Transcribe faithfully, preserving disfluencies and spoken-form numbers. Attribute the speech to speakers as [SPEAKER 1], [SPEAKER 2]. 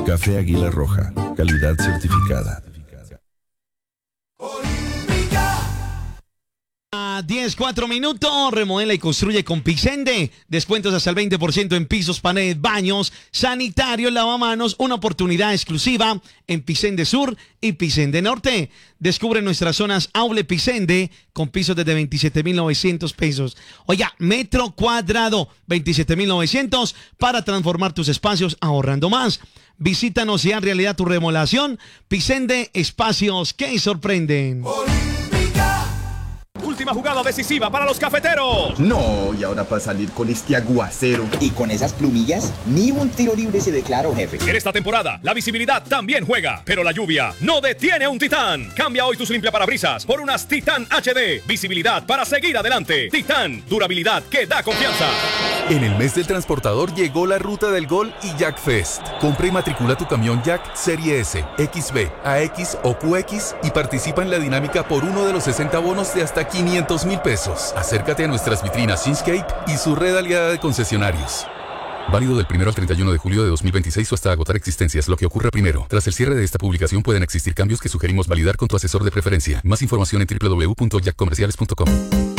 [SPEAKER 1] Café Águila Roja, calidad certificada.
[SPEAKER 2] diez, cuatro minutos, remodela y construye con Picende. Descuentos hasta el veinte por ciento en pisos, paredes, baños, sanitarios, lavamanos. Una oportunidad exclusiva en Picende Sur y Picende Norte. Descubre nuestras zonas Aule Picende con pisos desde veintisiete mil novecientos pesos. Oiga, metro cuadrado, veintisiete mil novecientos para transformar tus espacios ahorrando más. Visítanos y haz realidad tu remodelación. Picende, espacios que sorprenden.
[SPEAKER 3] Última jugada decisiva para los cafeteros.
[SPEAKER 4] No, y ahora para salir con este aguacero.
[SPEAKER 5] Y con esas plumillas, ni un tiro libre se declaró, jefe.
[SPEAKER 3] En esta temporada, la visibilidad también juega, pero la lluvia no detiene a un Titán. Cambia hoy tus limpiaparabrisas por unas Titán H D. Visibilidad para seguir adelante. Titán, durabilidad que da confianza.
[SPEAKER 6] En el mes del transportador llegó la ruta del gol y Jack Fest. Compra y matricula tu camión Jack Serie S, X B, A X o Q X y participa en la dinámica por uno de los sesenta bonos de hasta quinientos mil pesos. Acércate a nuestras vitrinas Inscape y su red aliada de concesionarios. Válido del primero al treinta y uno de julio de dos mil veintiséis o hasta agotar existencias, lo que ocurra primero. Tras el cierre de esta publicación pueden existir cambios que sugerimos validar con tu asesor de preferencia. Más información en doble u doble u doble u punto jack comerciales punto com.